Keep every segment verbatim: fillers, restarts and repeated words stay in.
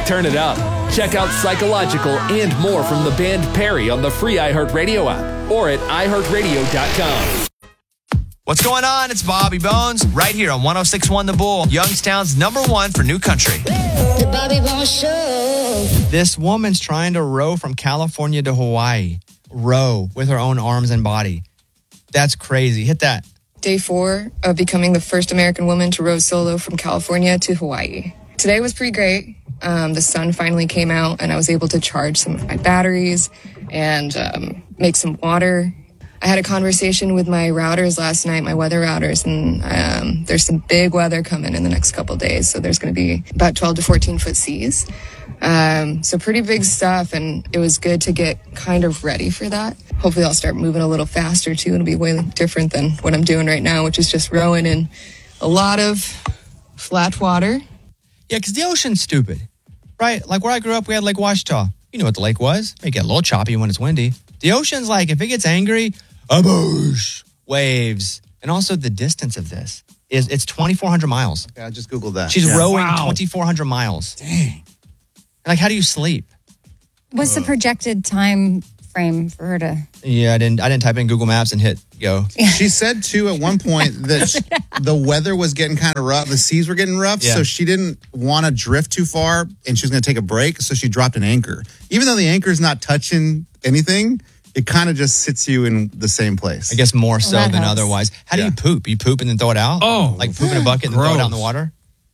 turn it up. Check out Psychological and more from the band Perry on the free iHeartRadio app or at i heart radio dot com. What's going on? It's Bobby Bones right here on one oh six point one The Bull, Youngstown's number one for new country. The Bobby Bones Show. This woman's trying to row from California to Hawaii. Row with her own arms and body. That's crazy. Hit that. Day four of becoming the first American woman to row solo from California to Hawaii. Today was pretty great. Um, the sun finally came out and I was able to charge some of my batteries and um, make some water. I had a conversation with my routers last night, my weather routers, and um, there's some big weather coming in the next couple days. So there's going to be about twelve to fourteen foot seas. Um, so pretty big stuff, and it was good to get kind of ready for that. Hopefully I'll start moving a little faster too. It'll be way different than what I'm doing right now, which is just rowing in a lot of flat water. Yeah, because the ocean's stupid, right? Like where I grew up, we had Lake Ouachita. You know what the lake was? It get a little choppy when it's windy. The ocean's like, if it gets angry, a boosh, waves. And also the distance of this is it's twenty-four hundred miles. Yeah, I just Googled that. She's yeah. rowing wow. twenty-four hundred miles. Dang. Like, how do you sleep? What's uh. the projected time frame for her to... Yeah, I didn't I didn't type in Google Maps and hit go. She said, too, at one point that she, the weather was getting kind of rough. The seas were getting rough, yeah. so she didn't want to drift too far, and she was going to take a break, so she dropped an anchor. Even though the anchor is not touching anything, it kind of just sits you in the same place. I guess more so well, than helps. otherwise. How yeah. do you poop? You poop and then throw it out? Oh. Like poop in a bucket and Gross. throw it out in the water?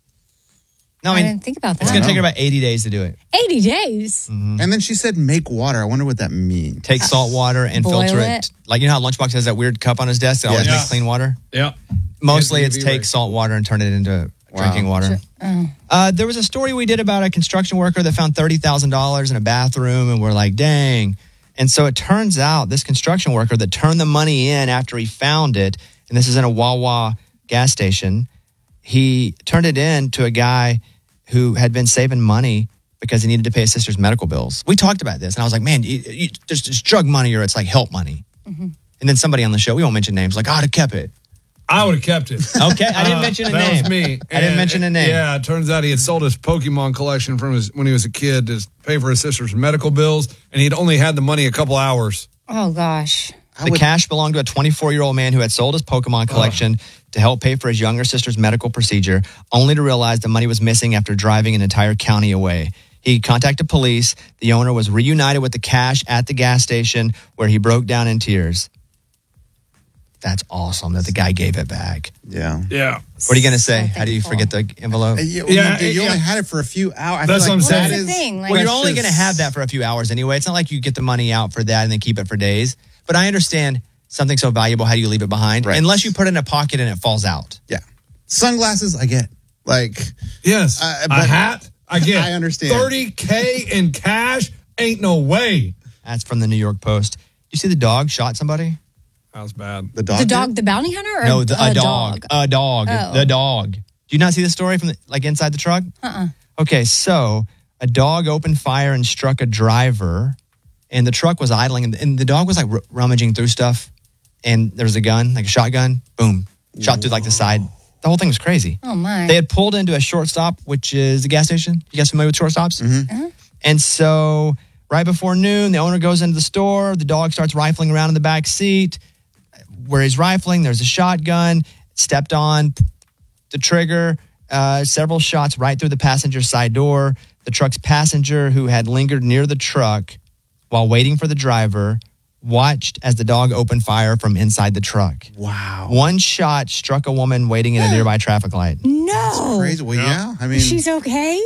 No, I, I mean, didn't think about that. It's going to take her about eighty days to do it. eighty days? Mm-hmm. And then she said make water. I wonder what that means. Take salt water and Boil filter it. it. Like, you know how Lunchbox has that weird cup on his desk that always Yeah. makes clean water? Yeah. Mostly Yeah, it's U V take rays. salt water and turn it into Wow. drinking water. Oh. Uh, there was a story we did about a construction worker that found thirty thousand dollars in a bathroom, and we're like, dang. And so it turns out this construction worker that turned the money in after he found it, and this is in a Wawa gas station, he turned it in to a guy who had been saving money because he needed to pay his sister's medical bills. We talked about this, and I was like, man, you, you, there's just drug money or it's like help money. Mm-hmm. And then somebody on the show, we won't mention names, like, oh, I'd have kept it. I would have kept it. Okay, I didn't Uh, mention a that name. was me. I didn't And- mention a name. Yeah, it turns out he had sold his Pokemon collection from his when he was a kid to pay for his sister's medical bills, and he'd only had the money a couple hours. Oh, gosh. The cash belonged to a twenty-four-year-old man who had sold his Pokemon collection oh. to help pay for his younger sister's medical procedure, only to realize the money was missing after driving an entire county away. He contacted police. The owner was reunited with the cash at the gas station, where he broke down in tears. That's awesome that the guy gave it back. Yeah. Yeah. What are you going to say? So How do you forget the envelope? Uh, you, Yeah, you, you yeah. only had it for a few hours. I That's feel what like I'm saying. that That's the is- thing, like- Well, you're that's only going to just- have that for a few hours anyway. It's not like you get the money out for that and then keep it for days. But I understand something so valuable, how do you leave it behind? Right. Unless you put it in a pocket and it falls out. Yeah. Sunglasses, I get. Like, Yes. Uh, a but- hat. I get. I understand. thirty K in cash? Ain't no way. That's from the New York Post. You see the dog shot somebody? That was bad. the dog. The did? dog, the bounty hunter? Or no, the, a, a dog. A dog. Oh. The dog. Do you not see the story from the, like inside the truck? Uh-uh. Okay, so a dog opened fire and struck a driver, and the truck was idling, and, and the dog was like r- rummaging through stuff, and there was a gun, like a shotgun, boom, shot through like the side. The whole thing was crazy. Oh, my. They had pulled into a shortstop, which is the gas station. You guys familiar with shortstops? Mm-hmm. Uh-huh. And so right before noon, the owner goes into the store. The dog starts rifling around in the back seat. Where he's rifling, there's a shotgun. Stepped on the trigger. Uh, several shots right through the passenger side door. The truck's passenger, who had lingered near the truck while waiting for the driver, watched as the dog opened fire from inside the truck. Wow. One shot struck a woman waiting in a nearby traffic light. No. Crazy. Well, yeah. I mean, She's okay?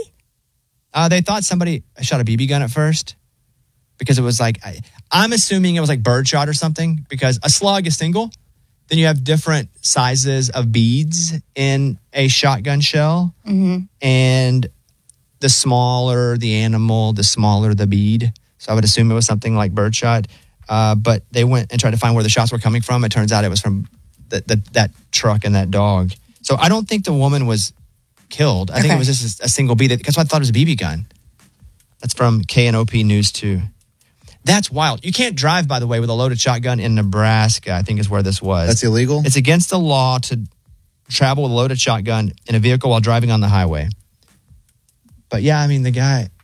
Uh, they thought somebody shot a B B gun at first because it was like, I, I'm assuming it was like birdshot or something, because a slug is single. Then you have different sizes of beads in a shotgun shell. Mm-hmm. And the smaller the animal, the smaller the bead. So I would assume it was something like birdshot. Uh, but they went and tried to find where the shots were coming from. It turns out it was from the, the, that truck and that dog. So I don't think the woman was killed. I think Okay. it was just a, a single bead. That's why I thought it was a B B gun. That's from K N O P News two. That's wild. You can't drive, by the way, with a loaded shotgun in Nebraska, I think is where this was. that's illegal. It's against the law to travel with a loaded shotgun in a vehicle while driving on the highway. But yeah, I mean, the guy,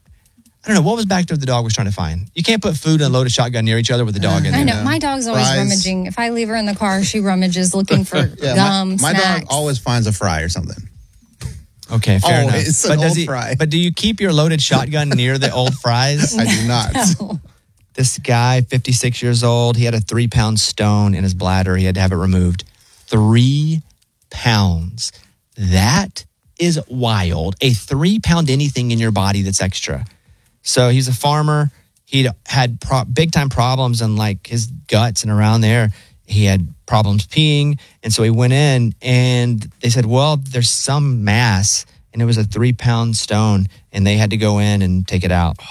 I don't know what was back there the dog was trying to find. You can't put food and a loaded shotgun near each other with the dog in there. I know. My dog's always Fries. rummaging. If I leave her in the car, she rummages looking for Yeah, gum, my, my snacks. dog always finds a fry or something. Okay, fair Always enough. an does old he, fry. but do you keep your loaded shotgun near the old fries? I do not. No. This guy, fifty-six years old, he had a three pound stone in his bladder. He had to have it removed. Three pounds. That is wild. A three pound anything in your body that's extra. So he's a farmer. He'd had pro- big time problems in like his guts and around there. He had problems peeing. And so he went in and they said, well, there's some mass. And it was a three pound stone. And they had to go in and take it out.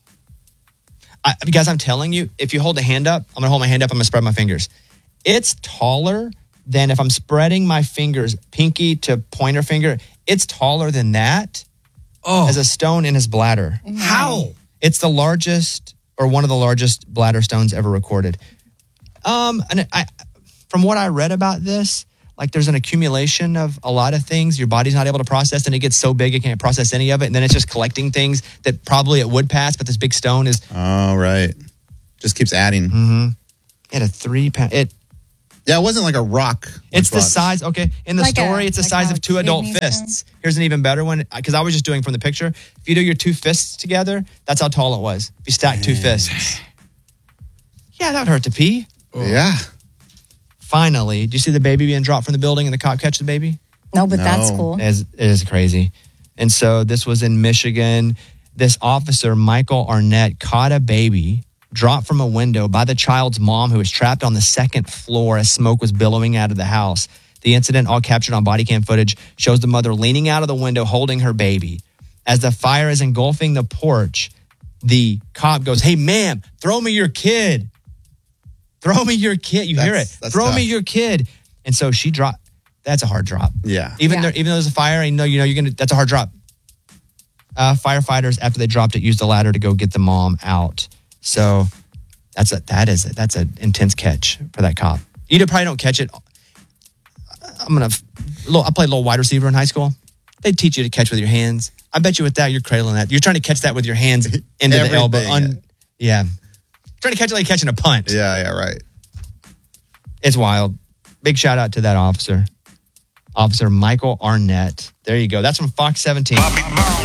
I, guys, I'm telling you, if you hold a hand up, I'm going to hold my hand up. I'm going to spread my fingers. It's taller than if I'm spreading my fingers, pinky to pointer finger. It's taller than that Oh, as a stone in his bladder. how? It's the largest or one of the largest bladder stones ever recorded. Um, and I, from what I read about this, like there's an accumulation of a lot of things your body's not able to process, and it gets so big it can't process any of it, and then it's just collecting things that probably it would pass, but this big stone is. Oh, right. Just keeps adding. Mm-hmm. It a three pound. It. Yeah, it wasn't like a rock. It's the lunchbox. size. Okay, in the Like a- story, it's the like size how of two adult kidney stone? fists. Here's an even better one because I was just doing from the picture. If you do your two fists together, that's how tall it was. If you stack two fists. Yeah, that would hurt to pee. Yeah. Finally, do you see the baby being dropped from the building and the cop catch the baby? No, but No. that's cool. It is, it is crazy. And so this was in Michigan. This officer, Michael Arnett, caught a baby dropped from a window by the child's mom who was trapped on the second floor as smoke was billowing out of the house. The incident, all captured on body cam footage, shows the mother leaning out of the window holding her baby. As the fire is engulfing the porch, the cop goes, "Hey, ma'am, throw me your kid. Throw me your kid." You hear it. That's- that's Throw me tough. your kid. And so she dropped. That's a hard drop. Yeah. Even Yeah. though even though there's a fire, and you know, you know you're gonna. That's a hard drop. Uh, firefighters, after they dropped it, used a ladder to go get the mom out. So that's a that is a, that's an intense catch for that cop. You probably don't catch it. I'm gonna. I played a little wide receiver in high school. They teach you to catch with your hands. I bet you with that you're cradling that. You're trying to catch that with your hands into the elbow. Everything. Un, yeah, trying to catch it like catching a punt. Yeah, yeah, right. It's wild. Big shout out to that officer, Officer Michael Arnett. There you go. That's from Fox seventeen.